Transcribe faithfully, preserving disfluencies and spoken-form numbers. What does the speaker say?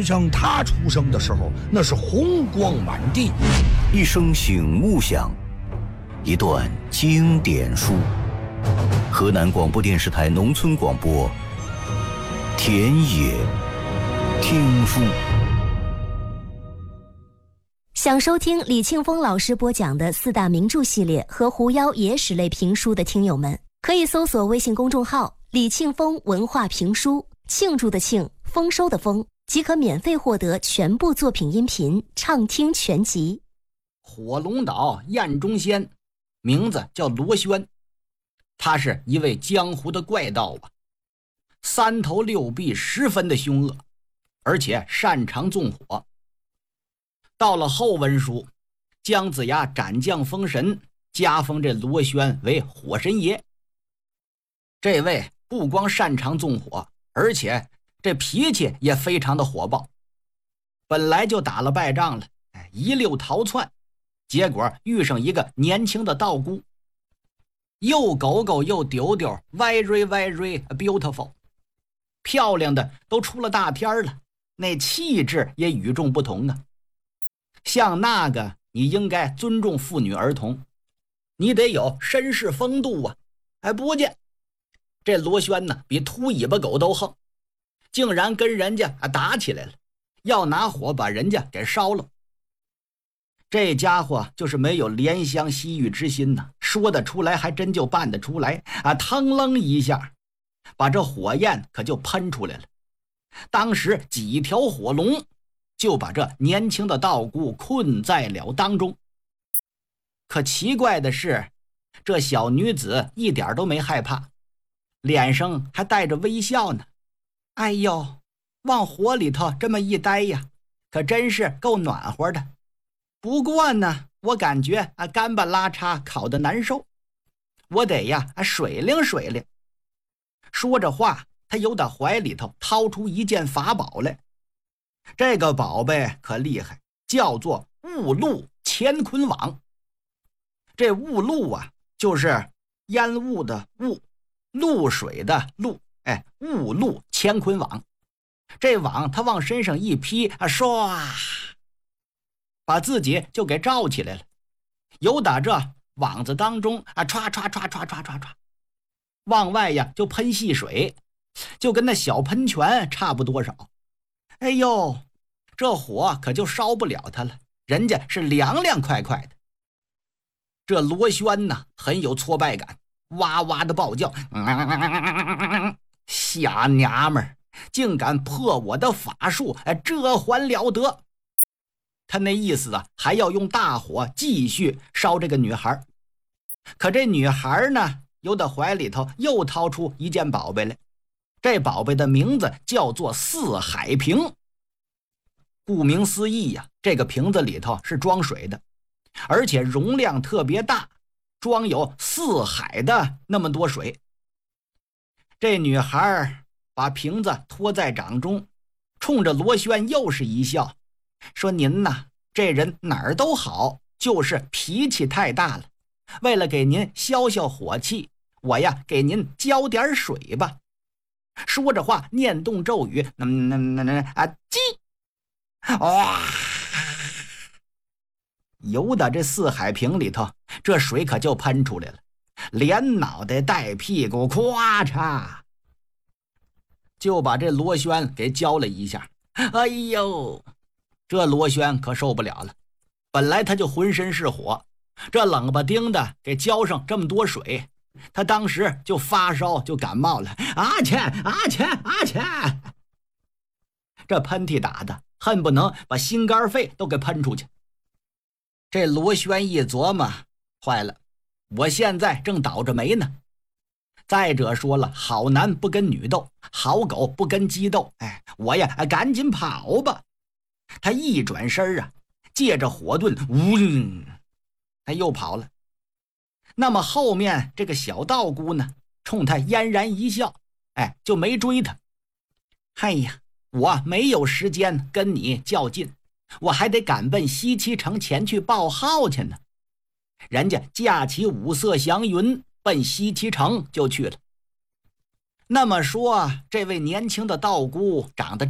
像他出生的时候，那是红光满地。 一声醒目响，一段经典书。河南广播电视台农村广播，田野听书。 想收听李庆丰老师播讲的四大名著系列和狐妖野史类评书的听友们，可以搜索微信公众号李庆丰文化评书，庆祝的庆，丰收的丰，即可免费获得全部作品音频畅听全集。 火龙岛燕中仙，名字叫罗轩，他是一位江湖的怪盗啊，三头六臂，十分的凶恶，而且擅长纵火。到了后文书，姜子牙斩将封神，加封这罗轩为火神爷。这位不光擅长纵火，而且这脾气也非常的火爆。本来就打了败仗了，一溜逃窜，结果遇上一个年轻的道姑，又狗狗又丢丢 very very beautiful， 漂亮的都出了大天了，那气质也与众不同啊。像那个你应该尊重妇女儿童，你得有绅士风度啊。哎，不见这罗轩呢比秃尾巴狗都横，竟然跟人家啊打起来了，要拿火把人家给烧了。这家伙就是没有怜香惜玉之心呢，说得出来还真就办得出来啊！腾楞一下，把这火焰可就喷出来了。当时几条火龙就把这年轻的道姑困在了当中。可奇怪的是，这小女子一点都没害怕，脸上还带着微笑呢。哎呦，往火里头这么一待呀，可真是够暖和的。不过呢，我感觉啊干巴拉碴，烤得难受，我得呀啊水灵水灵。说着话，他由打怀里头掏出一件法宝来。这个宝贝可厉害，叫做雾露乾坤网。这雾露啊，就是烟雾的雾，露水的露，哎，雾露乾坤网。这网他往身上一披啊，唰，把自己就给罩起来了。由打这网子当中啊，唰唰唰唰唰唰唰，往外呀就喷细水，就跟那小喷泉差不多少。哎呦，这火可就烧不了它了，人家是凉凉快快的。这罗轩呢很有挫败感，哇哇的暴叫，嗯、瞎娘们儿竟敢破我的法术，这还了得。他那意思啊，还要用大火继续烧这个女孩。可这女孩呢，由他怀里头又掏出一件宝贝来。这宝贝的名字叫做四海瓶。顾名思义呀、啊，这个瓶子里头是装水的，而且容量特别大，装有四海的那么多水。这女孩把瓶子托在掌中，冲着罗轩又是一笑，说：“您呐，这人哪儿都好，就是脾气太大了。为了给您消消火气，我呀给您浇点水吧。”说着话，念动咒语，嗯嗯嗯嗯啊，叽，哇！游到这四海瓶里头，这水可就喷出来了，连脑袋带屁股，咵嚓，就把这罗轩给浇了一下。哎呦，这罗轩可受不了了，本来他就浑身是火，这冷不丁的给浇上这么多水，他当时就发烧，就感冒了。啊切啊切啊切，这喷嚏打的恨不能把心肝肺都给喷出去。这罗轩一琢磨，坏了，我现在正倒着霉呢。再者说了，好男不跟女斗，好狗不跟鸡斗。哎，我呀赶紧跑吧。他一转身啊，借着火盾，呜，他又跑了。那么后面这个小道姑呢，冲他嫣然一笑，哎，就没追他。哎呀，我没有时间跟你较劲，我还得赶奔西岐城前去报号去呢。人家驾起五色祥云，奔西岐城就去了。那么说，这位年轻的道姑长得